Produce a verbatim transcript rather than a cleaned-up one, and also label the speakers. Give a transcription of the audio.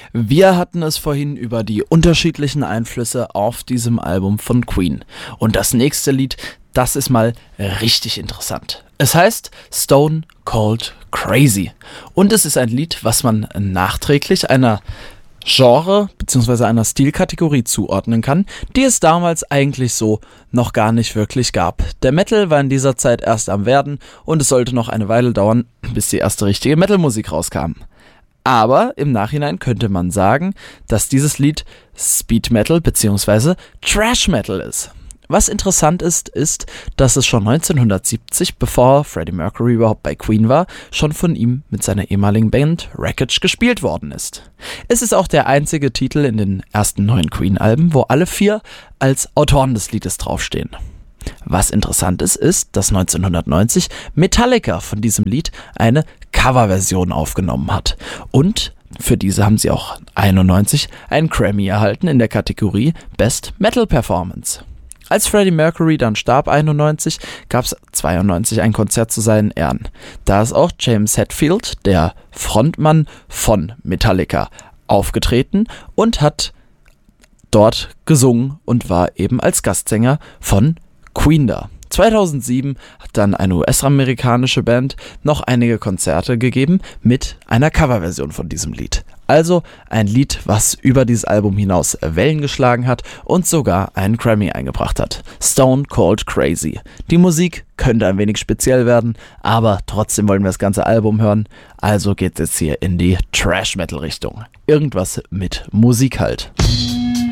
Speaker 1: Wir hatten es vorhin über die unterschiedlichen Einflüsse auf diesem Album von Queen. Und das nächste Lied, das ist mal richtig interessant. Es heißt Stone Cold Crazy. Und es ist ein Lied, was man nachträglich einer Genre bzw. einer Stilkategorie zuordnen kann, die es damals eigentlich so noch gar nicht wirklich gab. Der Metal war in dieser Zeit erst am Werden und es sollte noch eine Weile dauern, bis die erste richtige Metal-Musik rauskam. Aber im Nachhinein könnte man sagen, dass dieses Lied Speed Metal bzw. Thrash Metal ist. Was interessant ist, ist, dass es schon neunzehnhundertsiebzig, bevor Freddie Mercury überhaupt bei Queen war, schon von ihm mit seiner ehemaligen Band Wreckage gespielt worden ist. Es ist auch der einzige Titel in den ersten neun Queen-Alben, wo alle vier als Autoren des Liedes draufstehen. Was interessant ist, ist, dass neunzehnhundertneunzig Metallica von diesem Lied eine Coverversion aufgenommen hat. Und für diese haben sie auch einundneunzig einen Grammy erhalten in der Kategorie Best Metal Performance. Als Freddie Mercury dann starb einundneunzig, gab es zweiundneunzig ein Konzert zu seinen Ehren. Da ist auch James Hetfield, der Frontmann von Metallica, aufgetreten und hat dort gesungen und war eben als Gastsänger von Queen da. zweitausendsieben hat dann eine U S-amerikanische Band noch einige Konzerte gegeben mit einer Coverversion von diesem Lied. Also ein Lied, was über dieses Album hinaus Wellen geschlagen hat und sogar einen Grammy eingebracht hat. Stone Cold Crazy. Die Musik könnte ein wenig speziell werden, aber trotzdem wollen wir das ganze Album hören. Also geht es jetzt hier in die Thrash-Metal-Richtung. Irgendwas mit Musik halt.